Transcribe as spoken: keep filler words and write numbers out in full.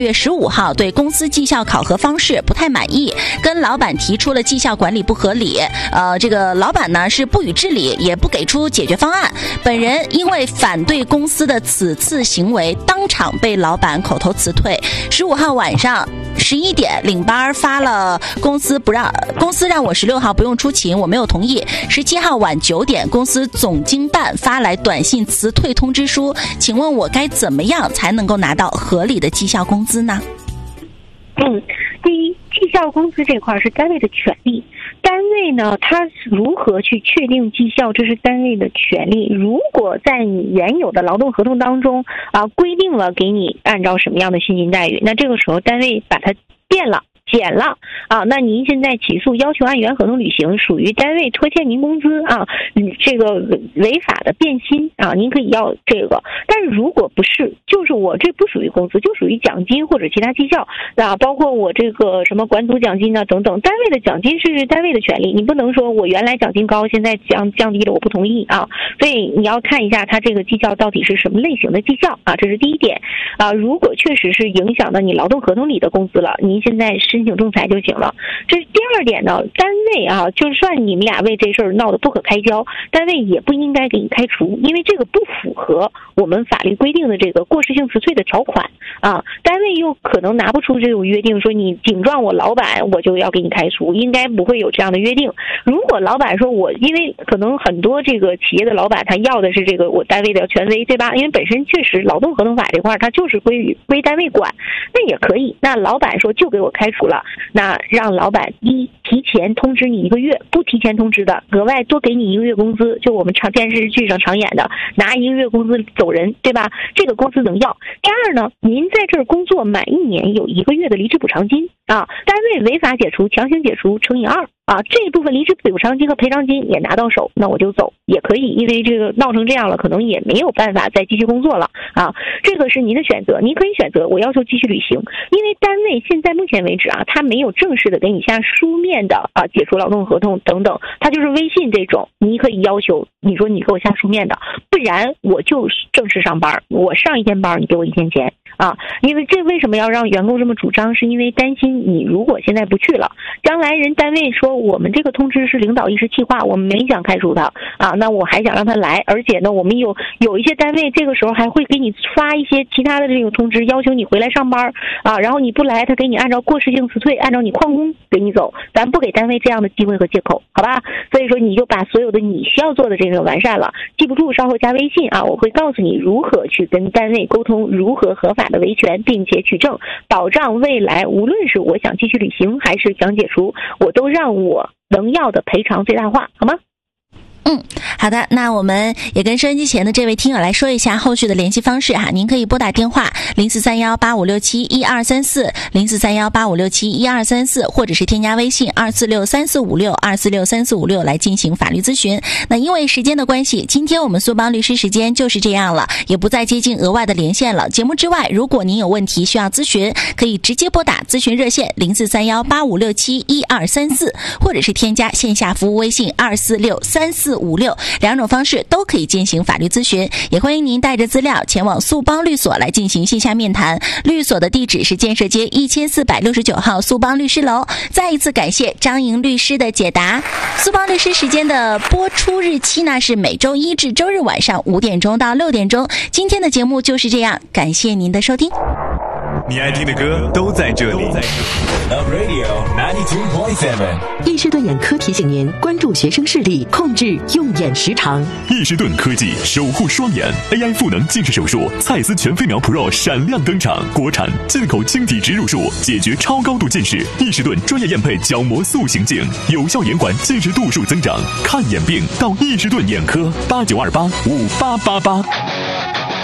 月十五号对公司绩效考核方式不太满意，跟老板提出了绩效管理不合理。呃，这个老板呢是不予治理，也不给出解决方案。本人因为反对公司的此次行为，当场被老板口头辞退。十五号晚上十一点领班发了公司不让公司让我十六号不用出勤，我没有同意。十七号晚九点，公司总经办发来短信辞退通知书，请问我该怎么样才能够拿到合理的绩效工资呢？ 嗯，第一，绩效工资这块是单位的权利。单位呢，它如何去确定绩效，这是单位的权利。如果在你原有的劳动合同当中啊规定了给你按照什么样的薪金待遇，那这个时候单位把它变了。减了啊，那您现在起诉要求按原合同履行，属于单位拖欠您工资啊，嗯，这个违法的变薪啊，您可以要这个。但是如果不是，就是我这不属于工资，就属于奖金或者其他绩效啊，包括我这个什么管组奖金啊等等，单位的奖金是单位的权利，你不能说我原来奖金高，现在降降低了，我不同意啊。所以你要看一下它这个绩效到底是什么类型的绩效啊，这是第一点啊。如果确实是影响到你劳动合同里的工资了，您现在申请仲裁就行了。这是第二点呢，单位啊，就算你们俩为这事儿闹得不可开交，单位也不应该给你开除，因为这个不符合我们法律规定的这个过失性辞退的条款啊。单位又可能拿不出这种约定，说你顶撞我老板，我就要给你开除，应该不会有这样的约定。如果老板说我，因为可能很多这个企业的老板他要的是这个我单位的权威，对吧？因为本身确实劳动合同法这块它就是归归单位管，那也可以。那老板说就给我开除了，那让老板一提前通知你一个月，不提前通知的额外多给你一个月工资，就我们常电视剧上常演的拿一个月工资走人，对吧？这个工资能要。第二呢，您在这儿工作满一年有一个月的离职补偿金啊，单位违法解除强行解除乘以二啊，这一部分离职补偿金和赔偿金也拿到手，那我就走也可以，因为这个闹成这样了，可能也没有办法再继续工作了啊，这个是您的选择，您可以选择我要求继续履行，因为单位现在目前为止啊，他没有正式的给你下书面的啊解除劳动合同等等，他就是微信这种，你可以要求你说你给我下书面的，不然我就正式上班，我上一天班你给我一天钱啊，因为这为什么要让员工这么主张，是因为担心你如果现在不去了，将来人单位说我们这个通知是领导一时气话，我们没想开除他啊，那我还想让他来，而且呢我们有有一些单位这个时候还会给你发一些其他的这种通知，要求你回来上班啊，然后你不来他给你按照过失性辞退，按照你旷工给你走，咱不给单位这样的机会和借口，好吧？所以说你就把所有的你需要做的这个完善了，记不住稍后加微信啊，我会告诉你如何去跟单位沟通，如何合法的维权，并且取证，保障未来无论是我想继续履行还是想解除，我都让我能要的赔偿最大化，好吗？ 嗯，好的，那我们也跟收音机前的这位听友来说一下后续的联系方式哈，您可以拨打电话零四三幺八五六七一二三四零四三幺八五六七一二三四，或者是添加微信二四六三四五六二四六三四五六来进行法律咨询。那因为时间的关系，今天我们苏邦律师时间就是这样了，也不再接近额外的连线了。节目之外，如果您有问题需要咨询，可以直接拨打咨询热线零四三幺八五六七一二三四，或者是添加线下服务微信二四六三四五六，两种方式都可以进行法律咨询。也欢迎您带着资料前往苏邦律所来进行线下面谈。律所的地址是建设街一千四百六十九号苏邦律师楼。再一次感谢张莹律师的解答。苏邦律师时间的播出日期呢是每周一至周日晚上五点钟到六点钟。今天的节目就是这样，感谢您的收听。 你爱听的歌都在这里。Love Radio 九十二点七。 易士顿眼科提醒您关注学生视力，控制用眼时长。 易士顿科技守护双眼 A I 赋能近视手术，蔡司全飞秒 Pro 闪亮登场，国产进口晶体植入术，解决超高度近视。易士顿专业验配角膜塑形镜，有效延缓近视度数增长。看眼病到易士顿眼科，八九二八五八八八。